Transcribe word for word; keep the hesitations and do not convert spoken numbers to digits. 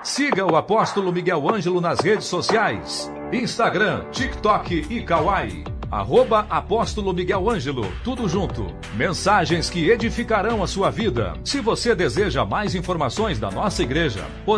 Siga o Apóstolo Miguel Ângelo nas redes sociais: Instagram, TikTok e Kawaii. Arroba Apóstolo Miguel Ângelo, tudo junto. Mensagens que edificarão a sua vida. Se você deseja mais informações da nossa igreja,